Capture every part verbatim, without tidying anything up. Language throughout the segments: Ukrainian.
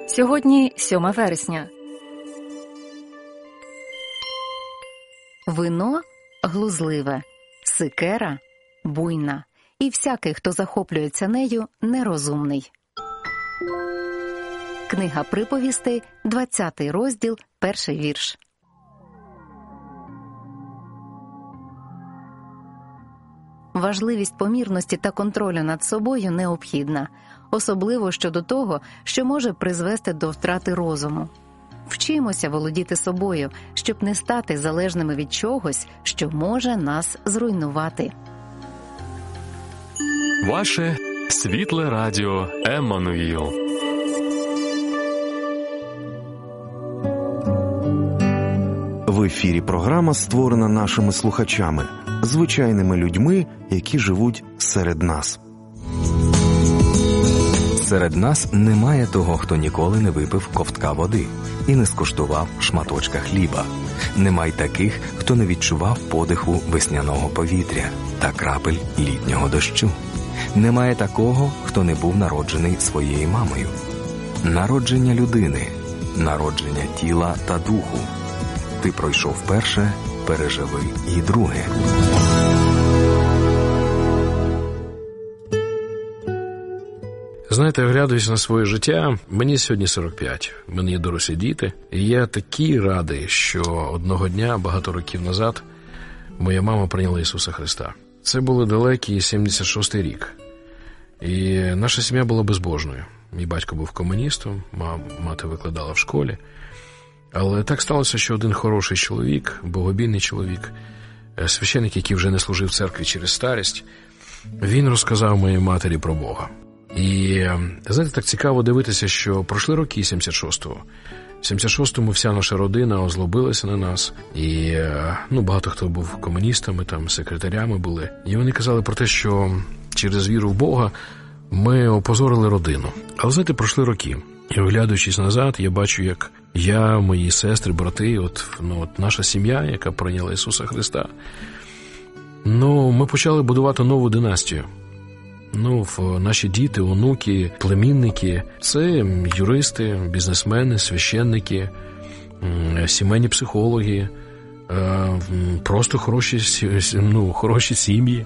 Сьогодні сьоме вересня. Вино глузливе, сикера буйна, і всякий, хто захоплюється нею, нерозумний. Книга приповістей, двадцятий розділ, перший вірш. Важливість помірності та контролю над собою необхідна, особливо щодо того, що може призвести до втрати розуму. Вчимося володіти собою, щоб не стати залежними від чогось, що може нас зруйнувати. Ваше світле радіо Еммануїл. В ефірі програма створена нашими слухачами, звичайними людьми, які живуть серед нас. Серед нас немає того, хто ніколи не випив ковтка води і не скуштував шматочка хліба. Немає таких, хто не відчував подиху весняного повітря та крапель літнього дощу. Немає такого, хто не був народжений своєю мамою. Народження людини, народження тіла та духу. Ти пройшов перше, переживи і друге. Знаєте, оглядуючи на своє життя, мені сьогодні сорок п'ять, в мене є дорослі діти, і я такий радий, що одного дня, багато років назад, моя мама прийняла Ісуса Христа. Це був далекий сімдесят шостий рік, і наша сім'я була безбожною. Мій батько був комуністом, мати викладала в школі, але так сталося, що один хороший чоловік, богобійний чоловік, священик, який вже не служив в церкві через старість, він розказав моїй матері про Бога. І, знаєте, так цікаво дивитися, що пройшли роки сімдесят шостого. В сімдесят шостому вся наша родина озлобилася на нас. І, ну, багато хто був комуністами, там, секретарями були. І вони казали про те, що через віру в Бога ми опозорили родину. Але, знаєте, пройшли роки. І, оглядуючись назад, я бачу, як я, мої сестри, брати, от, ну, от наша сім'я, яка прийняла Ісуса Христа, ну, ми почали будувати нову династію. Ну, наші діти, онуки, племінники – це юристи, бізнесмени, священники, сімейні психологи, просто хороші, ну, хороші сім'ї.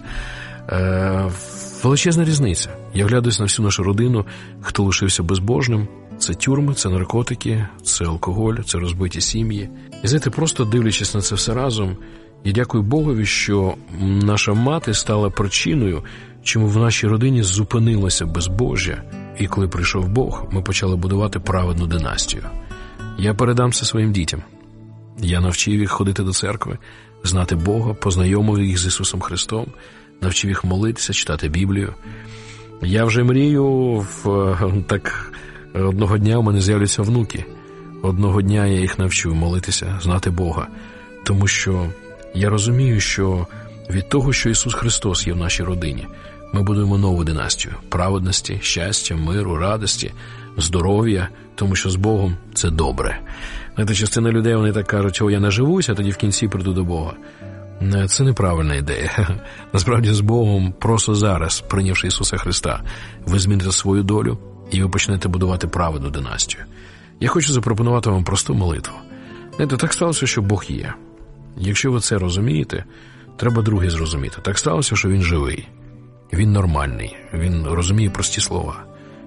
Величезна різниця. Я глядаюсь на всю нашу родину, хто лишився безбожним. Це тюрми, це наркотики, це алкоголь, це розбиті сім'ї. І, знаєте, просто дивлячись на це все разом, я дякую Богові, що наша мати стала причиною, чому в нашій родині зупинилося безбожжя. І коли прийшов Бог, ми почали будувати праведну династію. Я передам це своїм дітям. Я навчив їх ходити до церкви, знати Бога, познайомив їх з Ісусом Христом, навчив їх молитися, читати Біблію. Я вже мрію, в, так одного дня у мене з'являться внуки. Одного дня я їх навчу молитися, знати Бога. Тому що я розумію, що від того, що Ісус Христос є в нашій родині, ми будуємо нову династію праведності, щастя, миру, радості, здоров'я, тому що з Богом це добре. Знаєте, частина людей, вони так кажуть, о, я наживуся, а тоді в кінці прийду до Бога. Це неправильна ідея. Насправді з Богом просто зараз, прийнявши Ісуса Христа, ви зміните свою долю і ви почнете будувати праведну династію. Я хочу запропонувати вам просту молитву. Знаєте, так сталося, що Бог є. Якщо ви це розумієте, треба друге зрозуміти. Так сталося, що Він живий. Він нормальний, він розуміє прості слова.